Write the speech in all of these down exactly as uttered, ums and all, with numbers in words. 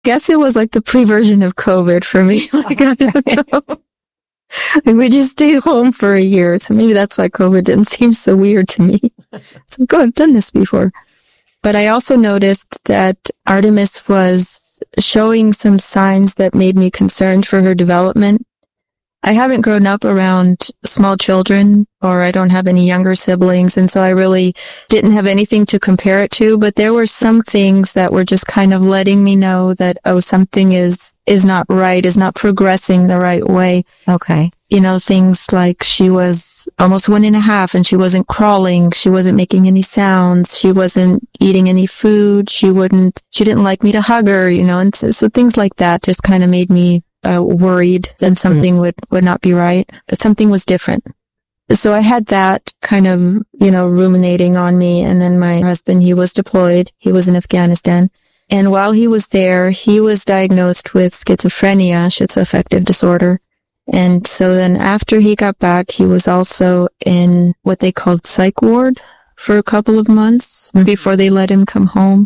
guess it was like the pre-version of COVID for me. Like, I don't know. And we just stayed home for a year. So maybe that's why COVID didn't seem so weird to me. So go, I've done this before. But I also noticed that Artemis was showing some signs that made me concerned for her development. I haven't grown up around small children, or I don't have any younger siblings, and so I really didn't have anything to compare it to, but there were some things that were just kind of letting me know that, oh, something is, is not right, is not progressing the right way. Okay. You know, things like she was almost one and a half and she wasn't crawling, she wasn't making any sounds, she wasn't eating any food, she wouldn't, she didn't like me to hug her, you know, and so, so things like that just kind of made me Uh, worried that something mm. would, would not be right. Something was different. So I had that kind of, you know, ruminating on me. And then my husband, he was deployed. He was in Afghanistan. And while he was there, he was diagnosed with schizophrenia, schizoaffective disorder. And so then after he got back, he was also in what they called psych ward for a couple of months mm. before they let him come home.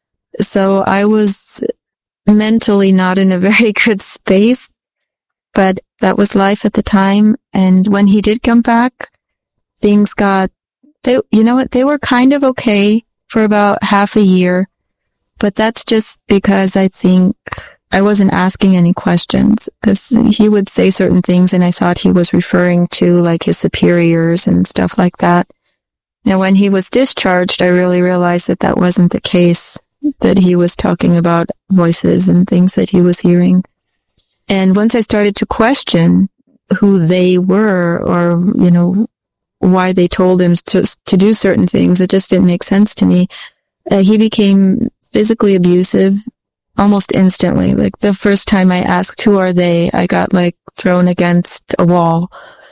So I was mentally not in a very good space, but that was life at the time. And when he did come back, things got, they, you know what, they were kind of okay for about half a year, but that's just because I think I wasn't asking any questions, because he would say certain things and I thought he was referring to like his superiors and stuff like that. Now, when he was discharged, I really realized that that wasn't the case, that he was talking about voices and things that he was hearing. And once I started to question who they were, or, you know, why they told him to, to do certain things, it just didn't make sense to me. Uh, he became physically abusive almost instantly. Like the first time I asked, who are they? I got like thrown against a wall.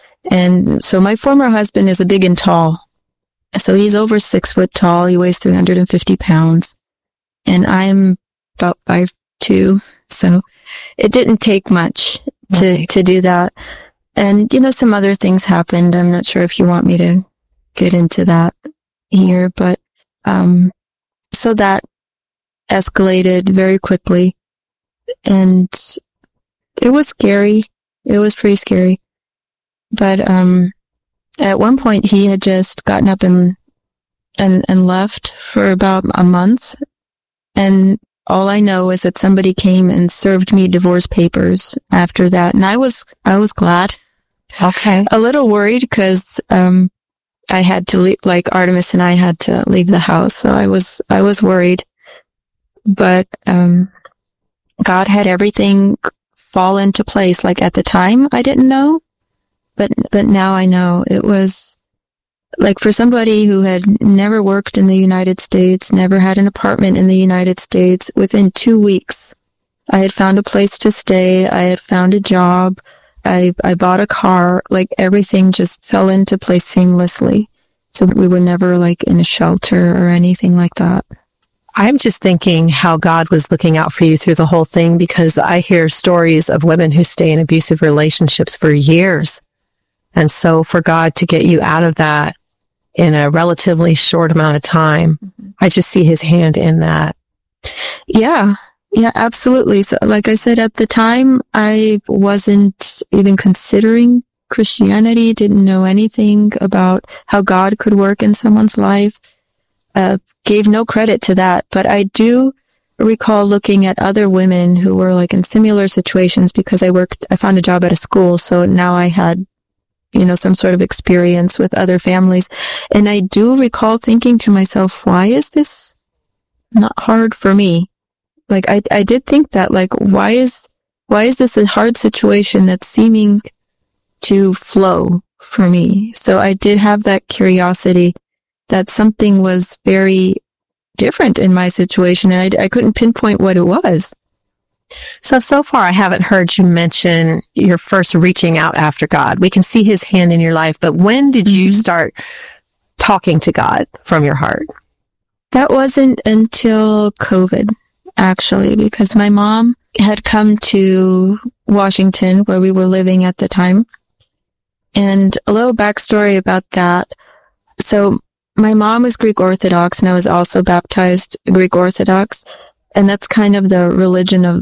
And so my former husband is a big and tall. So he's over six foot tall. He weighs three hundred fifty pounds. And I'm about five two, so it didn't take much to, right. to do that. And, you know, some other things happened. I'm not sure if you want me to get into that here, but, um, so that escalated very quickly. And it was scary. It was pretty scary. But, um, at one point he had just gotten up and, and, and left for about a month. And all I know is that somebody came and served me divorce papers after that. And I was, I was glad. Okay. A little worried because, um, I had to leave, like Artemis and I had to leave the house. So I was, I was worried, but, um, God had everything fall into place. Like at the time I didn't know, but, but now I know. It was, like for somebody who had never worked in the United States, never had an apartment in the United States, within two weeks, I had found a place to stay. I had found a job. I, I bought a car. Like everything just fell into place seamlessly. So we were never like in a shelter or anything like that. I'm just thinking how God was looking out for you through the whole thing, because I hear stories of women who stay in abusive relationships for years. And so for God to get you out of that in a relatively short amount of time, mm-hmm. I just see his hand in that. Yeah. Yeah, absolutely. So like I said, at the time, I wasn't even considering Christianity, didn't know anything about how God could work in someone's life, uh, gave no credit to that. But I do recall looking at other women who were like in similar situations, because I worked, I found a job at a school. So now I had, you know, some sort of experience with other families. And I do recall thinking to myself, why is this not hard for me? Like, I, I did think that, like, why is, why is this a hard situation that's seeming to flow for me? So I did have that curiosity that something was very different in my situation, and I, I couldn't pinpoint what it was. So, so far I haven't heard you mention your first reaching out after God. We can see his hand in your life, but when did you start talking to God from your heart? That wasn't until COVID, actually, because my mom had come to Washington, where we were living at the time. And a little backstory about that. So my mom was Greek Orthodox, and I was also baptized Greek Orthodox. And that's kind of the religion of